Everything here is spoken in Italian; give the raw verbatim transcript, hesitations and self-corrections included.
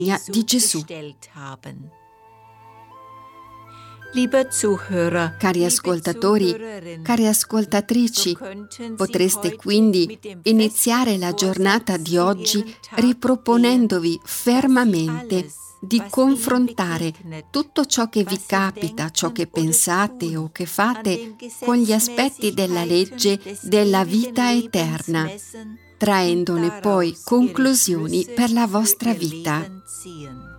di Gesù. Cari ascoltatori, cari ascoltatrici, potreste quindi iniziare la giornata di oggi riproponendovi fermamente di confrontare tutto ciò che vi capita, ciò che pensate o che fate con gli aspetti della legge della vita eterna, traendone poi conclusioni per la vostra vita.